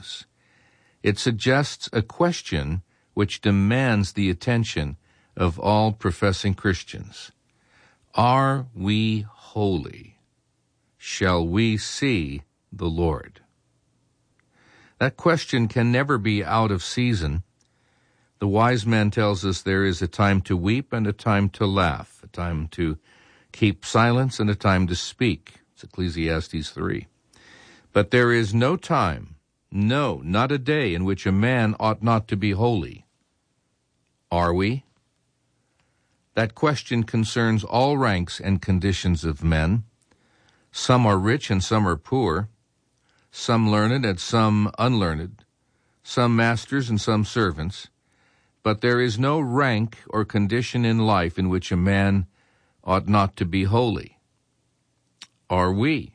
holiness. It suggests a question which demands the attention of all professing Christians. Are we holy? Shall we see the Lord? That question can never be out of season. The wise man tells us there is a time to weep and a time to laugh, a time to keep silence and a time to speak. It's Ecclesiastes 3. But there is no time, no, not a day, in which a man ought not to be holy. Are we? That question concerns all ranks and conditions of men. Some are rich and some are poor, some learned and some unlearned, some masters and some servants. But there is no rank or condition in life in which a man ought not to be holy. Are we?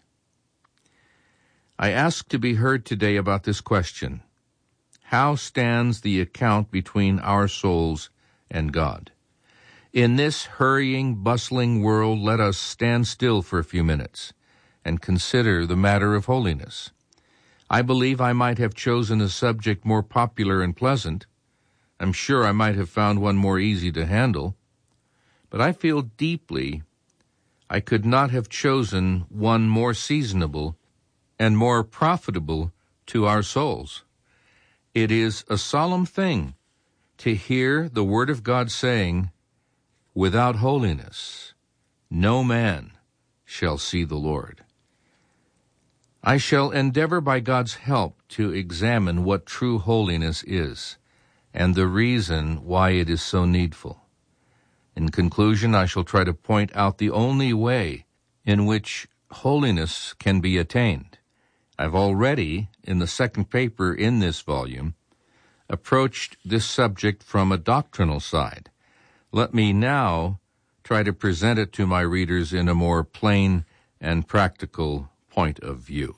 I ask to be heard today about this question. How stands the account between our souls and God? In this hurrying, bustling world, let us stand still for a few minutes and consider the matter of holiness. I believe I might have chosen a subject more popular and pleasant. I'm sure I might have found one more easy to handle. But I feel deeply I could not have chosen one more seasonable and more profitable to our souls. It is a solemn thing to hear the Word of God saying, "Without holiness, no man shall see the Lord." I shall endeavor by God's help to examine what true holiness is and the reason why it is so needful. In conclusion, I shall try to point out the only way in which holiness can be attained. I've already, in the second paper in this volume, approached this subject from a doctrinal side. Let me now try to present it to my readers in a more plain and practical point of view.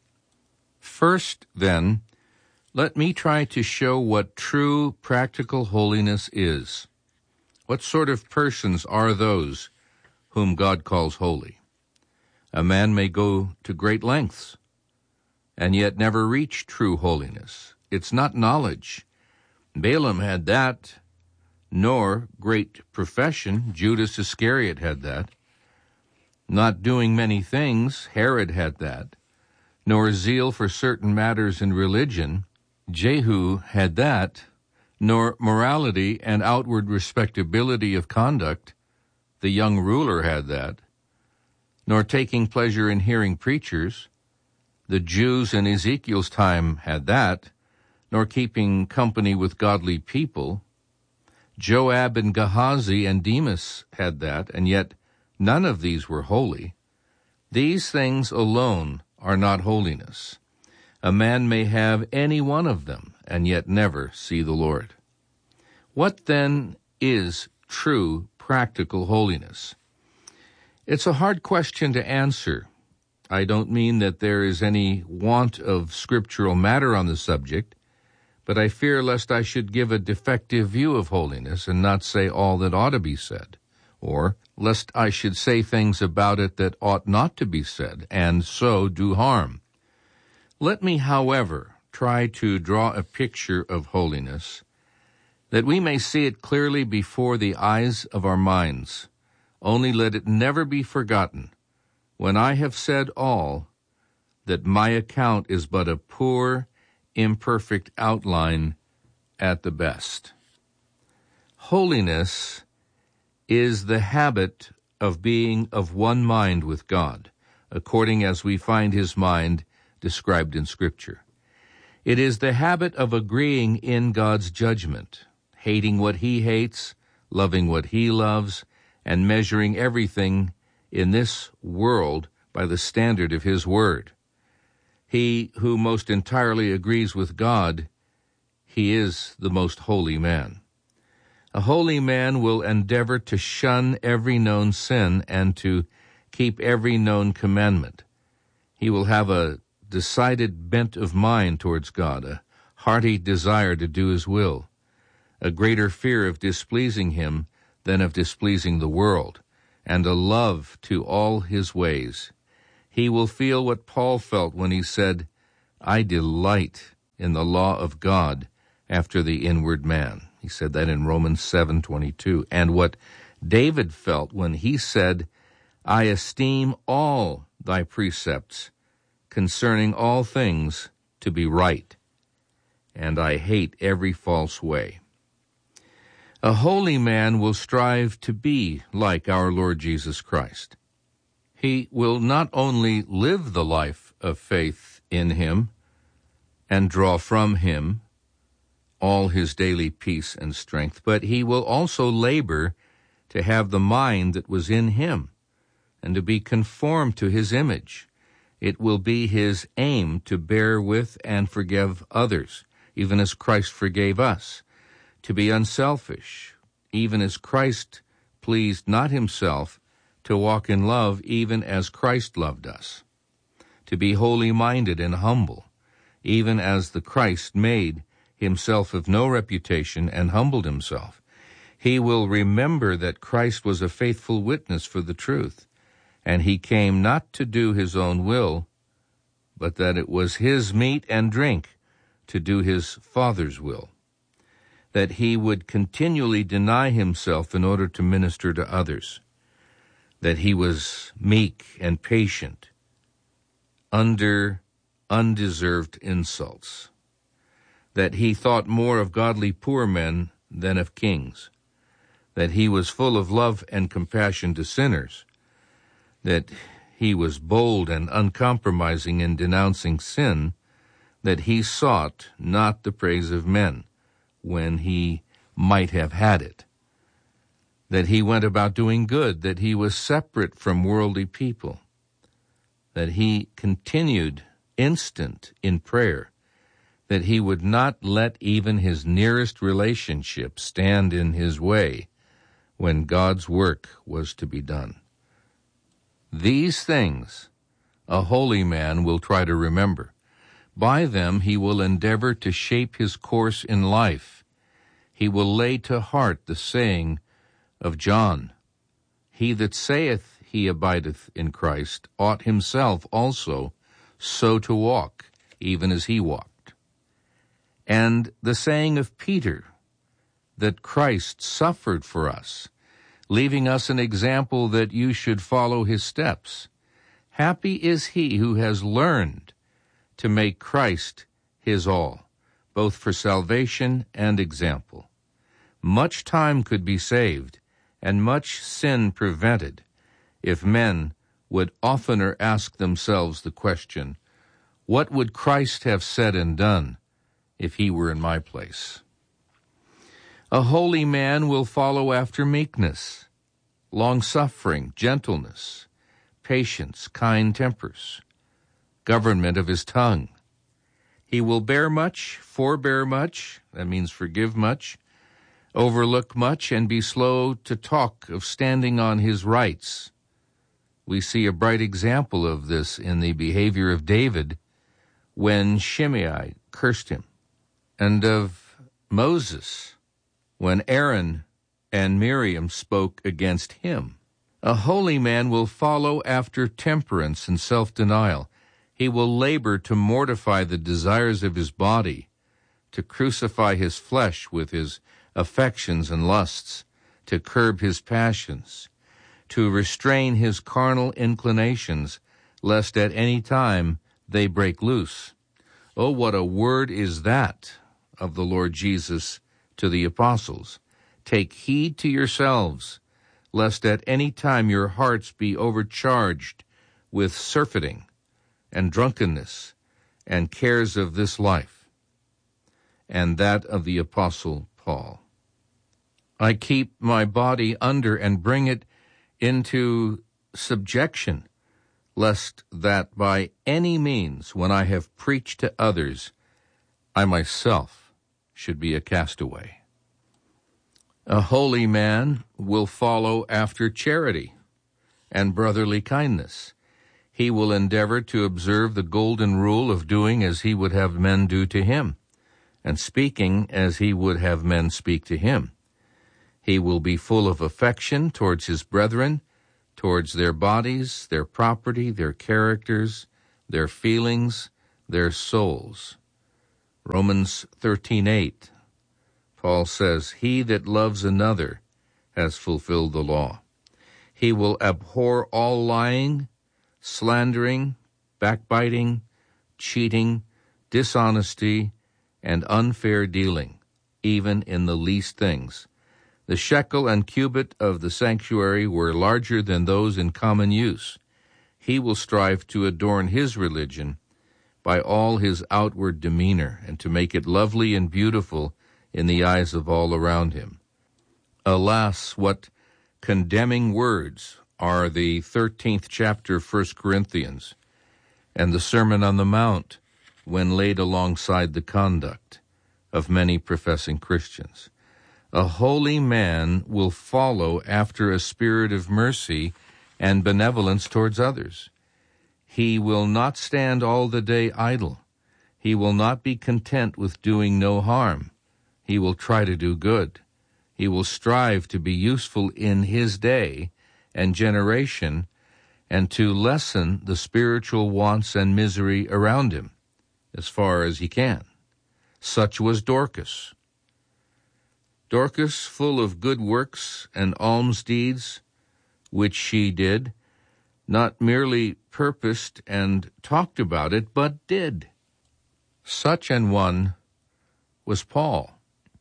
First, then, let me try to show what true practical holiness is. What sort of persons are those whom God calls holy? A man may go to great lengths and yet never reach true holiness. It's not knowledge. Balaam had that, nor great profession. Judas Iscariot had that. Not doing many things, Herod had that. Nor zeal for certain matters in religion, Jehu had that. Nor morality and outward respectability of conduct, the young ruler had that. Nor taking pleasure in hearing preachers, the Jews in Ezekiel's time had that. Nor keeping company with godly people, Joab and Gehazi and Demas had that, and yet none of these were holy. These things alone are not holiness. A man may have any one of them and yet never see the Lord. What then is true practical holiness? It's a hard question to answer. I don't mean that there is any want of scriptural matter on the subject, but I fear lest I should give a defective view of holiness and not say all that ought to be said, or lest I should say things about it that ought not to be said, and so do harm. Let me, however, try to draw a picture of holiness, that we may see it clearly before the eyes of our minds. Only let it never be forgotten, when I have said all, that my account is but a poor, imperfect outline at the best. Holiness is the habit of being of one mind with God, according as we find his mind described in Scripture. It is the habit of agreeing in God's judgment, hating what he hates, loving what he loves, and measuring everything in this world by the standard of his word. He who most entirely agrees with God, he is the most holy man. A holy man will endeavor to shun every known sin and to keep every known commandment. He will have a decided bent of mind towards God, a hearty desire to do his will, a greater fear of displeasing him than of displeasing the world, and a love to all his ways. He will feel what Paul felt when he said, "I delight in the law of God after the inward man. He said that in Romans 7:22. And what David felt when he said, I esteem all thy precepts concerning all things to be right, and I hate every false way. A holy man will strive to be like our Lord Jesus Christ. He will not only live the life of faith in him and draw from him all his daily peace and strength, but he will also labor to have the mind that was in him and to be conformed to his image. It will be his aim to bear with and forgive others, even as Christ forgave us, to be unselfish, even as Christ pleased not himself, to walk in love even as Christ loved us, to be holy-minded and humble, even as the Christ made himself of no reputation and humbled himself. He will remember that Christ was a faithful witness for the truth, and he came not to do his own will, but that it was his meat and drink to do his Father's will, that he would continually deny himself in order to minister to others, that he was meek and patient under undeserved insults, that he thought more of godly poor men than of kings, that he was full of love and compassion to sinners, that he was bold and uncompromising in denouncing sin, that he sought not the praise of men when he might have had it, that he went about doing good, that he was separate from worldly people, that he continued instant in prayer, that he would not let even his nearest relationship stand in his way when God's work was to be done. These things a holy man will try to remember. By them he will endeavor to shape his course in life. He will lay to heart the saying of John, He that saith he abideth in Christ ought himself also so to walk, even as he walked. And the saying of Peter, that Christ suffered for us, leaving us an example that you should follow his steps. Happy is he who has learned to make Christ his all, both for salvation and example. Much time could be saved and much sin prevented if men would oftener ask themselves the question, what would Christ have said and done if he were in my place? A holy man will follow after meekness, long-suffering, gentleness, patience, kind tempers, government of his tongue. He will bear much, forbear much, that means forgive much, overlook much, and be slow to talk of standing on his rights. We see a bright example of this in the behavior of David when Shimei cursed him, and of Moses when Aaron and Miriam spoke against him. A holy man will follow after temperance and self-denial. He will labor to mortify the desires of his body, to crucify his flesh with his affections and lusts, to curb his passions, to restrain his carnal inclinations, lest at any time they break loose. Oh, what a word is that of the Lord Jesus to the apostles. Take heed to yourselves, lest at any time your hearts be overcharged with surfeiting and drunkenness and cares of this life, and that of the Apostle Paul. I keep my body under and bring it into subjection, lest that by any means, when I have preached to others, I myself should be a castaway. A holy man will follow after charity and brotherly kindness. He will endeavor to observe the golden rule of doing as he would have men do to him, and speaking as he would have men speak to him. He will be full of affection towards his brethren, towards their bodies, their property, their characters, their feelings, their souls. Romans 13:8, Paul says, "He that loves another has fulfilled the law." He will abhor all lying, slandering, backbiting, cheating, dishonesty, and unfair dealing, even in the least things. The shekel and cubit of the sanctuary were larger than those in common use. He will strive to adorn his religion by all his outward demeanor and to make it lovely and beautiful in the eyes of all around him. Alas, what condemning words are the 13th chapter of 1 Corinthians and the Sermon on the Mount when laid alongside the conduct of many professing Christians. A holy man will follow after a spirit of mercy and benevolence towards others. He will not stand all the day idle. He will not be content with doing no harm. He will try to do good. He will strive to be useful in his day and generation and to lessen the spiritual wants and misery around him as far as he can. Such was Dorcas. Dorcas, full of good works and alms deeds, which she did, not merely purposed and talked about it, but did. Such an one was Paul,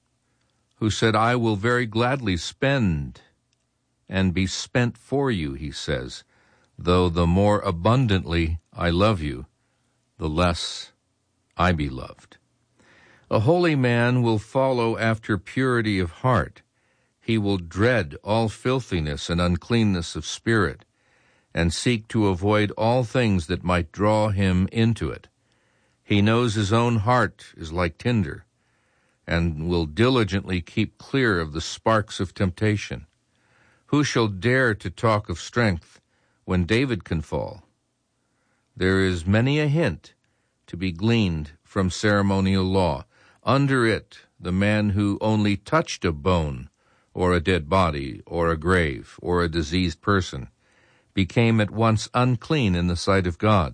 who said, "I will very gladly spend and be spent for you," he says, "though the more abundantly I love you, the less I be loved." A holy man will follow after purity of heart. He will dread all filthiness and uncleanness of spirit, and seek to avoid all things that might draw him into it. He knows his own heart is like tinder, and will diligently keep clear of the sparks of temptation. Who shall dare to talk of strength when David can fall? There is many a hint to be gleaned from ceremonial law. Under it, the man who only touched a bone or a dead body or a grave or a diseased person became at once unclean in the sight of God.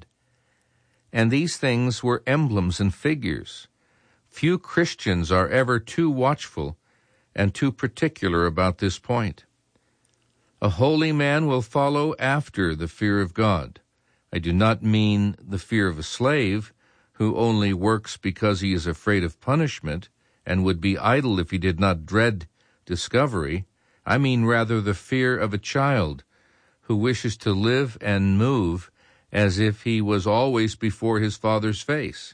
And these things were emblems and figures. Few Christians are ever too watchful and too particular about this point. A holy man will follow after the fear of God. I do not mean the fear of a slave who only works because he is afraid of punishment and would be idle if he did not dread discovery. I mean rather the fear of a child who wishes to live and move as if he was always before his father's face,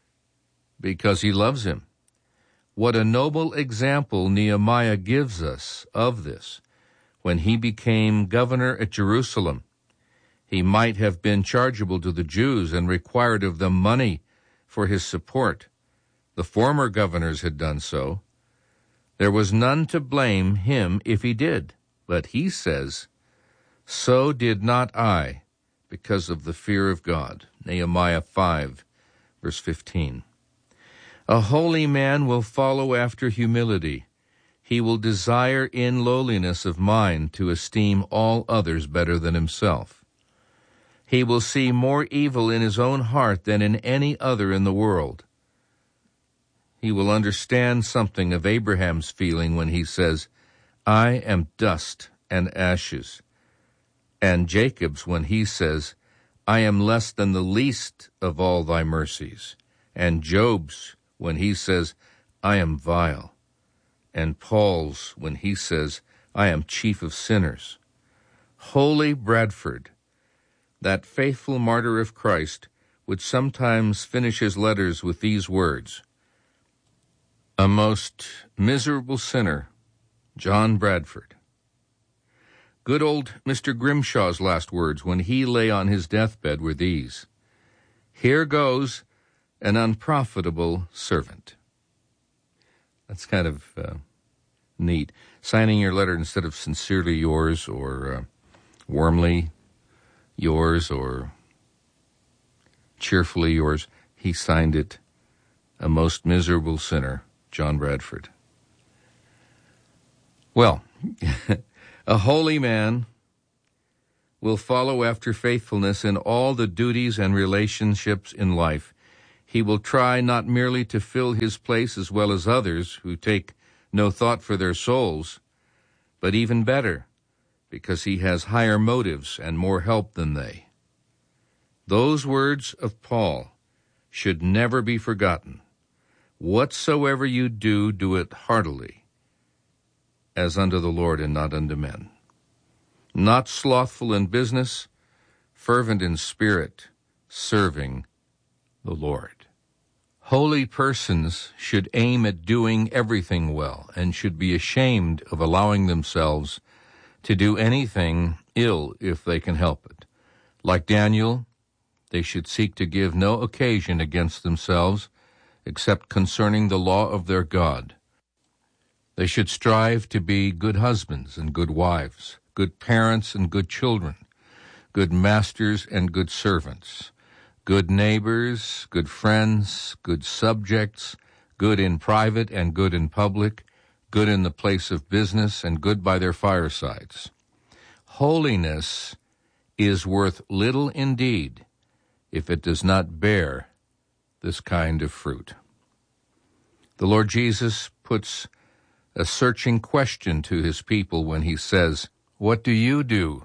because he loves him. What a noble example Nehemiah gives us of this. When he became governor at Jerusalem, he might have been chargeable to the Jews and required of them money for his support. The former governors had done so. There was none to blame him if he did. But he says, "So did not I, because of the fear of God." Nehemiah 5, verse 15. A holy man will follow after humility. He will desire in lowliness of mind to esteem all others better than himself. He will see more evil in his own heart than in any other in the world. He will understand something of Abraham's feeling when he says, "I am dust and ashes," and Jacob's when he says, "I am less than the least of all thy mercies," and Job's when he says, "I am vile," and Paul's when he says, "I am chief of sinners." Holy Bradford, that faithful martyr of Christ, would sometimes finish his letters with these words, "A most miserable sinner, John Bradford." Good old Mr. Grimshaw's last words when he lay on his deathbed were these, "Here goes an unprofitable servant." That's kind of neat. Signing your letter instead of "Sincerely yours" or "Warmly yours" or "Cheerfully yours," he signed it, "A most miserable sinner, John Bradford." Well, a holy man will follow after faithfulness in all the duties and relationships in life. He will try not merely to fill his place as well as others who take no thought for their souls, but even better, because he has higher motives and more help than they. Those words of Paul should never be forgotten. Whatsoever you do, do it heartily, as unto the Lord and not unto men. Not slothful in business, fervent in spirit, serving the Lord. Holy persons should aim at doing everything well and should be ashamed of allowing themselves to do anything ill if they can help it. Like Daniel, they should seek to give no occasion against themselves except concerning the law of their God. They should strive to be good husbands and good wives, good parents and good children, good masters and good servants, good neighbors, good friends, good subjects, good in private and good in public, good in the place of business and good by their firesides. Holiness is worth little indeed if it does not bear this kind of fruit. The Lord Jesus puts a searching question to his people when he says, "What do you do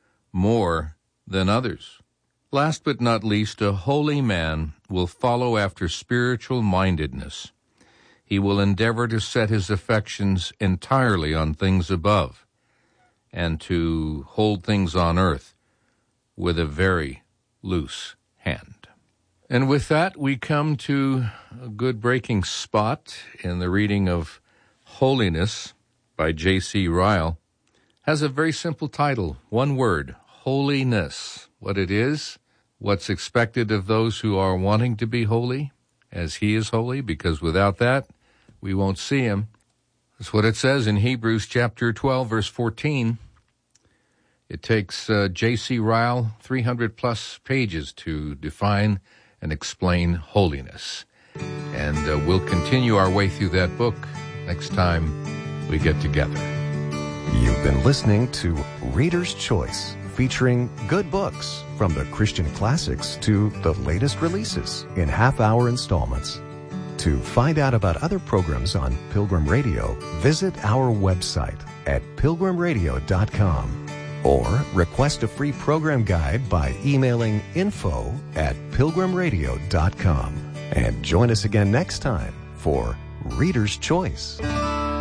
more than others?" Last but not least, a holy man will follow after spiritual mindedness. He will endeavor to set his affections entirely on things above and to hold things on earth with a very loose hand. And with that, we come to a good breaking spot in the reading of Holiness by J.C. Ryle. Has a very simple title, one word, holiness. What it is, what's expected of those who are wanting to be holy, as he is holy, because without that, we won't see him. That's what it says in Hebrews chapter 12, verse 14. It takes J.C. Ryle 300-plus pages to define and explain holiness. And we'll continue our way through that book next time we get together. You've been listening to Reader's Choice, featuring good books from the Christian classics to the latest releases in half-hour installments. To find out about other programs on Pilgrim Radio, visit our website at pilgrimradio.com or request a free program guide by emailing info@pilgrimradio.com. And join us again next time for Reader's Choice.